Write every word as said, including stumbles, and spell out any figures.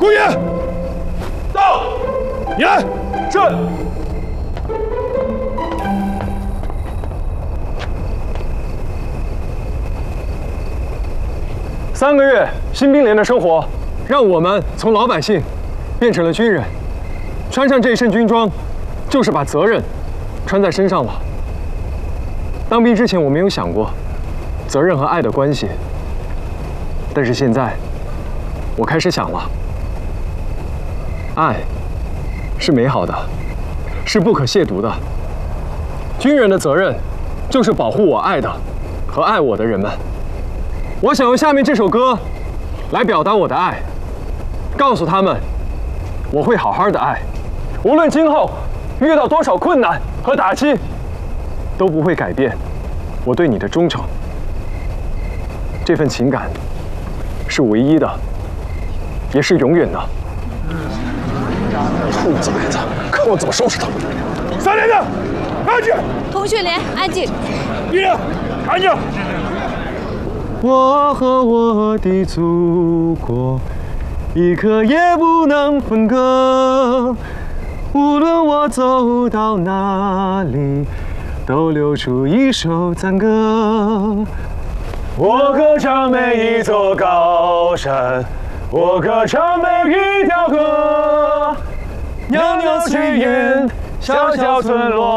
顾爷，到，你来。是。 三个月新兵连的生活，让我们从老百姓变成了军人。穿上这一身军装，就是把责任穿在身上了。当兵之前，我没有想过责任和爱的关系，但是现在，我开始想了。爱是美好的，是不可亵渎的。军人的责任就是保护我爱的和爱我的人们。我想用下面这首歌来表达我的爱，告诉他们，我会好好的爱，无论今后遇到多少困难和打击，都不会改变我对你的忠诚。这份情感是唯一的，也是永远的。 兔崽子，看我怎么收拾他！三连的，安静！ 同学连，安静！ 一连，安静！ 我和我的祖国，一刻也不能分割。无论我走到哪里，都流出一首赞歌。我歌唱每一座高山，我歌唱每一条河，袅袅炊烟，小小村落。